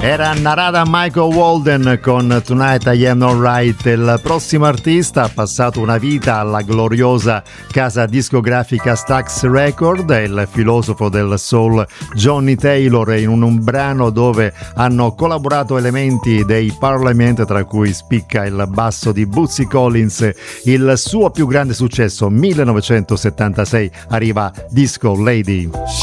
Era Narada Michael Walden con Tonight I Am Alright. Il prossimo artista ha passato una vita alla gloriosa casa discografica Stax Record, è il filosofo del soul Johnny Taylor, in un brano dove hanno collaborato elementi dei Parliament, tra cui spicca il basso di Bootsy Collins. Il suo più grande successo, 1976, arriva Disco Lady.